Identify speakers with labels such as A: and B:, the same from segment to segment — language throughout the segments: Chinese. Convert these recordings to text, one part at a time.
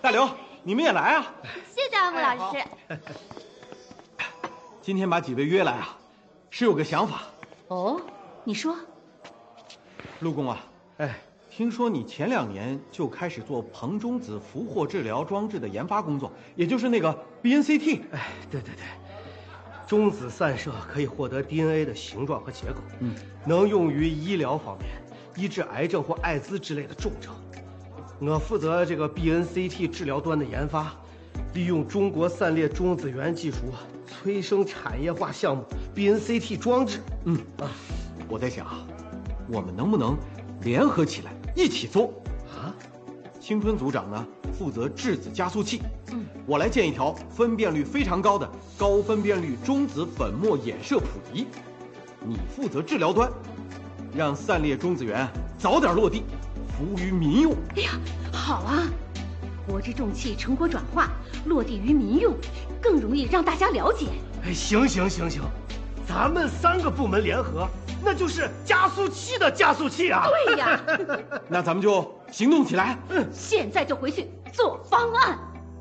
A: 大刘，你们也来啊！
B: 谢谢阿木老师。
A: 今天把几位约来啊，是有个想法。
B: 哦，你说。
A: 陆公啊，听说你前2年就开始做硼中子俘获治疗装置的研发工作，也就是那个 BNCT。
C: 对，中子散射可以获得 DNA 的形状和结构，能用于医疗方面，医治癌症或艾滋之类的重症。我负责这个 BNCT 治疗端的研发，利用中国散裂中子源技术催生产业化项目 BNCT 装置。
A: 我在想，我们能不能联合起来一起做
C: 啊？
A: 青春组长呢负责质子加速器，我来建一条分辨率非常高的高分辨率中子粉末衍射谱仪，你负责治疗端，让散裂中子源早点落地，服务于民用。
B: 哎呀，好啊！国之重器成果转化，落地于民用，更容易让大家了解。
C: 行，咱们3个部门联合，那就是加速器的加速器啊！
B: 对呀，
A: 那咱们就行动起来。
B: 现在就回去做方案。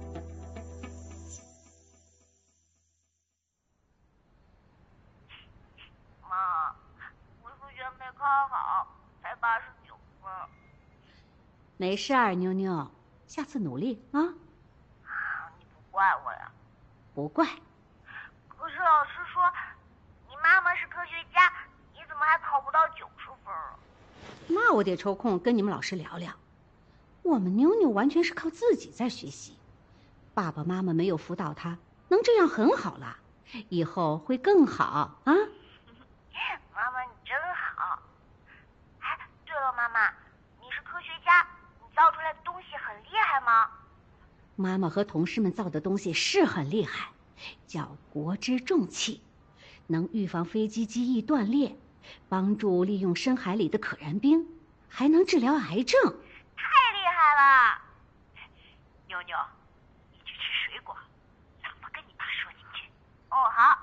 D: 妈，我数学没考好，才89分。
B: 没事儿，妞妞，下次努力啊。
D: 你不怪我呀？
B: 不怪。
D: 可是老师说，你妈妈是科学家，你怎么还考不到90分啊？
B: 那我得抽空跟你们老师聊聊。我们妞妞完全是靠自己在学习，爸爸妈妈没有辅导她，能这样很好了，以后会更好啊。
D: 妈妈你真好。对了，妈妈，你是科学家，你造出来的东西很厉害吗？
B: 妈妈和同事们造的东西是很厉害，叫国之重器，能预防飞机机翼断裂，帮助利用深海里的可燃冰，还能治疗癌症。
D: 太厉害了！妞妞，你去吃水果，老婆跟你爸说几句。哦，好。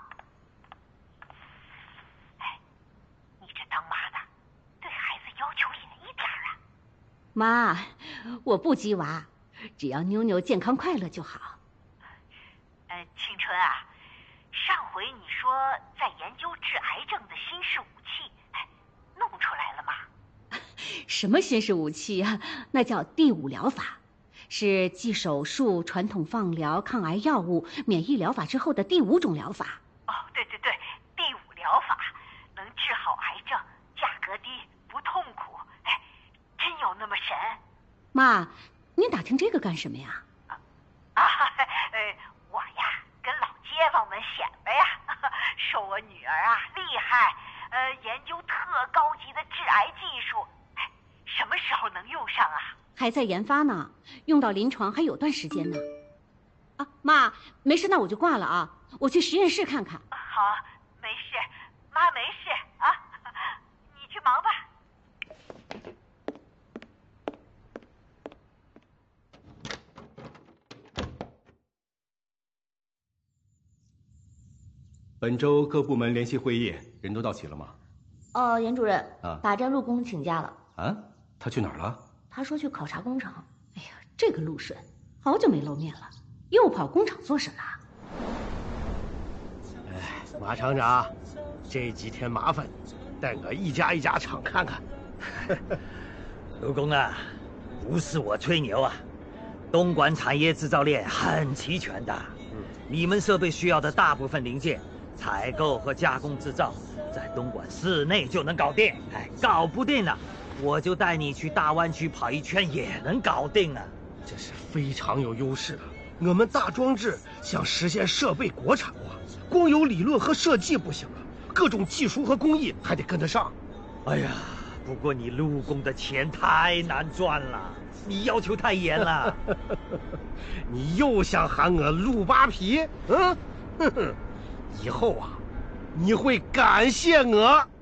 D: 你这当妈的，对孩子要求也一点啊。
B: 妈，我不激娃，只要妞妞健康快乐就好。
D: 青春啊，上回你说在研究治癌症的新式武器，弄出来了吗？
B: 什么新式武器啊？那叫第5疗法，是继手术、传统放疗、抗癌药物、免疫疗法之后的第5种疗法。
D: 哦，对，第5疗法能治好癌症，价格低，不痛苦，真有那么神？
B: 妈，您打听这个干什么呀？
D: 我呀跟老街坊们显摆呀，说我女儿啊厉害，研究特高级的治癌技术，什么时候能用上啊？
B: 还在研发呢，用到临床还有段时间呢。妈，没事，那我就挂了啊，我去实验室看看。
D: 好，没事，妈没事啊，你去忙吧。
E: 本周各部门联席会议人都到齐了吗？
F: 严主任
E: 啊，
F: 靶站陆工请假了。
E: 啊，他去哪儿了？
F: 他说去考察工厂。
B: 哎呀，这个陆顺好久没露面了，又跑工厂做什么？
C: 马厂长，这几天麻烦你带我一家厂看看。
G: 陆工啊，不是我吹牛啊，东莞产业制造链很齐全的，你们设备需要的大部分零件，采购和加工制造，在东莞市内就能搞定。搞不定了，我就带你去大湾区跑一圈，也能搞定啊。
C: 这是非常有优势的。我们大装置想实现设备国产化，光有理论和设计不行啊，各种技术和工艺还得跟得上。
G: 哎呀，不过你陆工的钱太难赚了，你要求太严了。
C: 你又想喊我陆扒皮？以后啊，你会感谢我。